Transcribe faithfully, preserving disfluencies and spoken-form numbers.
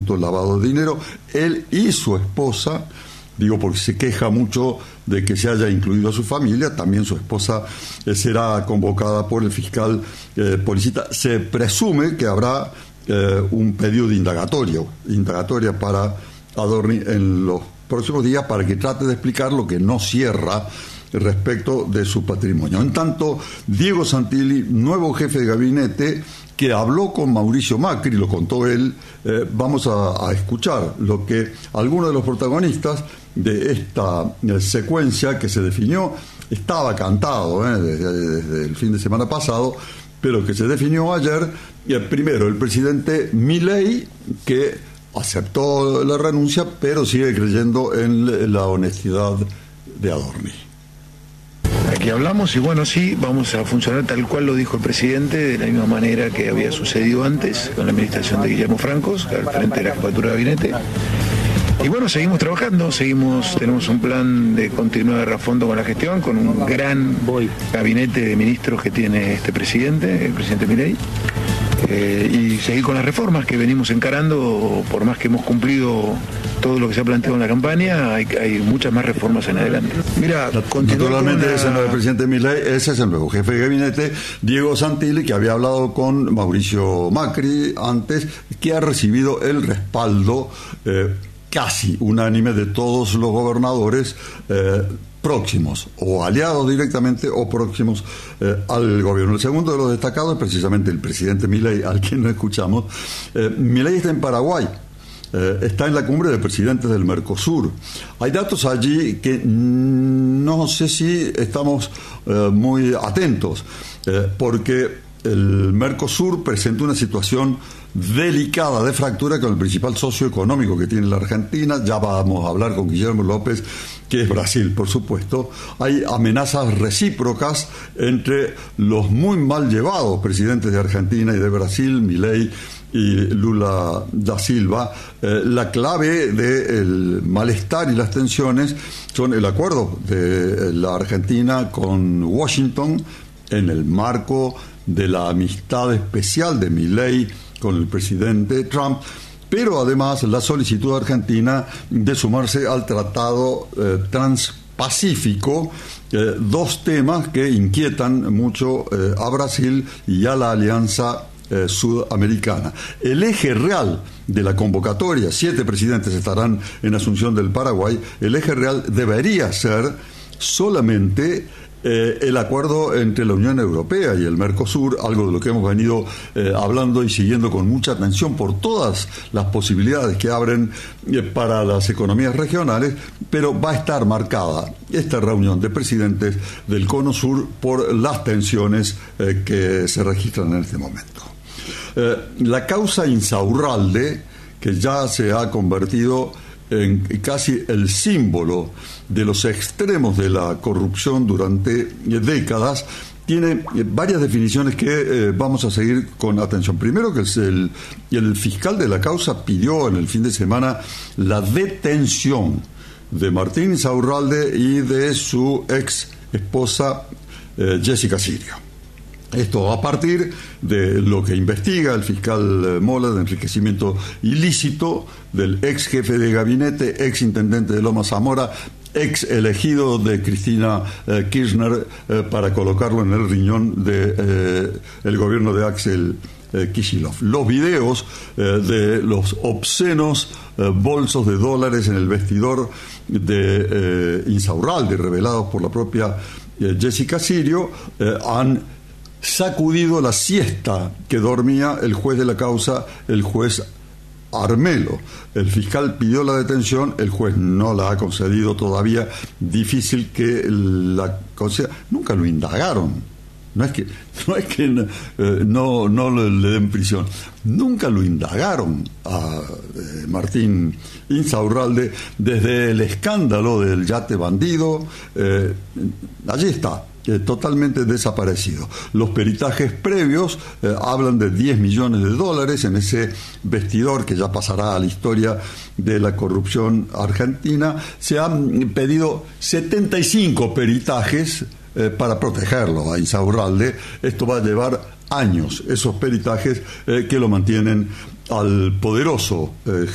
lavado de dinero. Él y su esposa, digo porque se queja mucho de que se haya incluido a su familia, también su esposa eh, será convocada por el fiscal eh, policita. Se presume que habrá eh, un pedido de indagatoria, indagatoria para Adorni en los próximos días para que trate de explicar lo que no cierra respecto de su patrimonio. En tanto, Diego Santilli, nuevo jefe de gabinete, que habló con Mauricio Macri, lo contó él, eh, vamos a, a escuchar lo que algunos de los protagonistas de esta eh, secuencia que se definió, estaba cantado eh, desde, desde el fin de semana pasado, pero que se definió ayer. Eh, primero, el presidente Milei, que aceptó la renuncia, pero sigue creyendo en la honestidad de Adorni. Aquí hablamos y bueno, sí, vamos a funcionar tal cual lo dijo el presidente, de la misma manera que había sucedido antes con la administración de Guillermo Francos, al frente de la jefatura de gabinete. Y bueno, seguimos trabajando, seguimos, tenemos un plan de continuar a fondo con la gestión, con un gran gabinete de ministros que tiene este presidente, el presidente Milei. Eh, y seguir con las reformas que venimos encarando, por más que hemos cumplido todo lo que se ha planteado en la campaña, hay, hay muchas más reformas en adelante. Mira, naturalmente ese no es el presidente Milei, ese es el nuevo jefe de gabinete, Diego Santilli, que había hablado con Mauricio Macri antes, que ha recibido el respaldo eh, casi unánime de todos los gobernadores eh, próximos, o aliados directamente, o próximos eh, al gobierno. El segundo de los destacados es precisamente el presidente Milei, al quien no escuchamos. Eh, Milei está en Paraguay, eh, está en la cumbre de presidentes del Mercosur. Hay datos allí que no sé si estamos eh, muy atentos, eh, porque el Mercosur presenta una situación delicada de fractura con el principal socio económico que tiene la Argentina. Ya vamos a hablar con Guillermo López, que es Brasil, por supuesto. Hay amenazas recíprocas entre los muy mal llevados presidentes de Argentina y de Brasil, Milei y Lula da Silva. Eh, la clave del malestar y las tensiones son el acuerdo de la Argentina con Washington en el marco de la amistad especial de Milei con el presidente Trump, pero además la solicitud argentina de sumarse al Tratado eh, Transpacífico, eh, dos temas que inquietan mucho eh, a Brasil y a la alianza eh, sudamericana. El eje real de la convocatoria, siete presidentes estarán en Asunción del Paraguay, el eje real debería ser solamente Eh, el acuerdo entre la Unión Europea y el Mercosur, algo de lo que hemos venido eh, hablando y siguiendo con mucha atención por todas las posibilidades que abren eh, para las economías regionales, pero va a estar marcada esta reunión de presidentes del Cono Sur por las tensiones eh, que se registran en este momento. Eh, la causa Insaurralde, que ya se ha convertido en casi el símbolo de los extremos de la corrupción durante décadas, tiene varias definiciones que eh, vamos a seguir con atención. Primero, que es el, el fiscal de la causa pidió en el fin de semana la detención de Martín Insaurralde y de su ex esposa eh, Jessica Sirio. Esto a partir de lo que investiga el fiscal Mola de enriquecimiento ilícito del ex jefe de gabinete, ex intendente de Loma Zamora, ex elegido de Cristina eh, Kirchner eh, para colocarlo en el riñón de eh, el gobierno de Axel eh, Kicillof. Los videos eh, de los obscenos eh, bolsos de dólares en el vestidor de eh, Insaurralde, revelados por la propia eh, Jessica Sirio, eh, han sacudido la siesta que dormía el juez de la causa, el juez Armelo. El fiscal pidió la detención, el juez no la ha concedido todavía. Difícil que la conceda. Nunca lo indagaron. No es que no, es que, eh, no, no le, le den prisión. Nunca lo indagaron a eh, Martín Insaurralde desde el escándalo del yate bandido. Eh, allí está. Eh, totalmente desaparecido. Los peritajes previos eh, hablan de diez millones de dólares en ese vestidor que ya pasará a la historia de la corrupción argentina. Se han pedido setenta y cinco peritajes eh, para protegerlo a Insaurralde. Esto va a llevar años, esos peritajes eh, que lo mantienen al poderoso eh,